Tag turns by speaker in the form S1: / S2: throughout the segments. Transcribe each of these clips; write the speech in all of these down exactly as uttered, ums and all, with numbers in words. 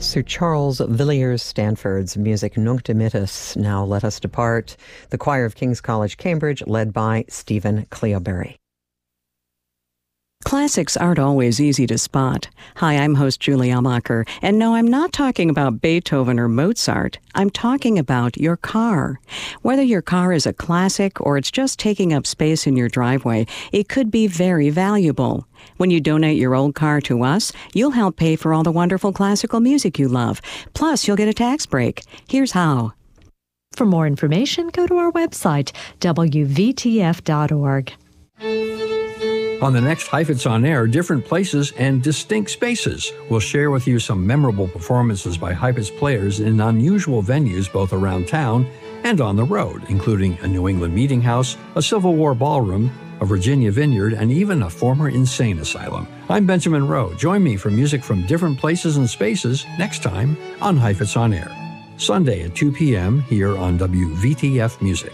S1: Sir Charles Villiers Stanford's music Nunc Dimittis, Now Let Us Depart, the choir of King's College, Cambridge, led by Stephen Cleobury.
S2: Classics aren't always easy to spot. Hi, I'm host Julie Almacher, and no, I'm not talking about Beethoven or Mozart. I'm talking about your car. Whether your car is a classic or it's just taking up space in your driveway, it could be very valuable. When you donate your old car to us, you'll help pay for all the wonderful classical music you love. Plus, you'll get a tax break. Here's how.
S3: For more information, go to our website, w v t f dot org.
S4: On the next Heifetz On Air, different places and distinct spaces. We'll share with you some memorable performances by Heifetz players in unusual venues both around town and on the road, including a New England meeting house, a Civil War ballroom, a Virginia vineyard, and even a former insane asylum. I'm Benjamin Rowe. Join me for music from different places and spaces next time on Heifetz On Air. Sunday at two p.m. here on W V T F Music.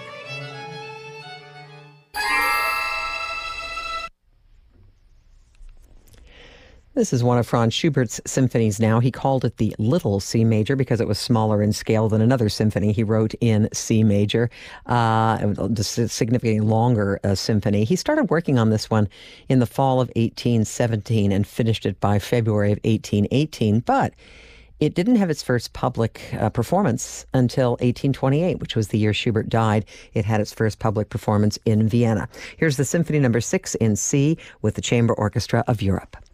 S1: This is one of Franz Schubert's symphonies now. He called it the Little C Major because it was smaller in scale than another symphony he wrote in C Major, uh, a significantly longer uh, symphony. He started working on this one in the fall of eighteen seventeen and finished it by February of eighteen eighteen, but it didn't have its first public uh, performance until eighteen twenty-eight, which was the year Schubert died. It had its first public performance in Vienna. Here's the Symphony Number six in C with the Chamber Orchestra of Europe.